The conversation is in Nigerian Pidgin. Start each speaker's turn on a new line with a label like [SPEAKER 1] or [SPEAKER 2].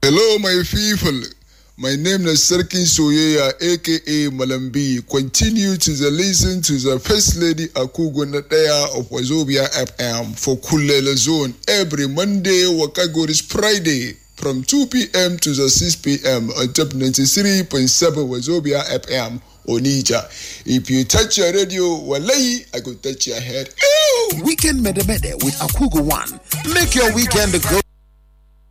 [SPEAKER 1] Hello, my people. My name is Serkin Soyeya, aka Malambi. Continue to listen to the First Lady Akugo Nataya of Wazobia FM for Kulela Zone every Monday, Wakagoris Friday from 2 p.m. to the 6 p.m. on top 93.7 Wazobia FM. Onija. If you touch your radio, walai, I could touch your head.
[SPEAKER 2] Ew! Weekend Mede with Akugo One. Make your weekend go